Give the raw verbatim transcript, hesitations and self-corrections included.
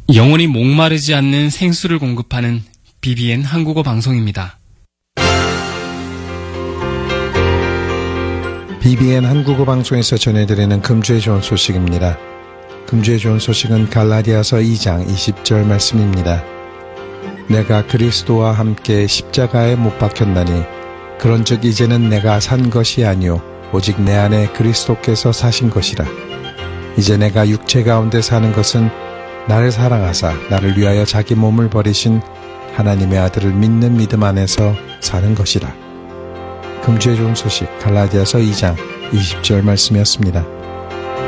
영원히 목마르지 않는 생수를 공급하는 비비엔 한국어 방송입니다. 비비엔 한국어 방송에서 전해드리는 금주의 좋은 소식입니다. 금주의 좋은 소식은 갈라디아서 이 장 이십 절 말씀입니다. 내가 그리스도와 함께 십자가에 못 박혔나니 그런즉 이제는 내가 산 것이 아니요 오직 내 안에 그리스도께서 사신 것이라. 이제 내가 육체 가운데 사는 것은 나를 사랑하사 나를 위하여 자기 몸을 버리신 하나님의 아들을 믿는 믿음 안에서 사는 것이라. 금주의 좋은 소식 갈라디아서 이 장 이십 절 말씀이었습니다.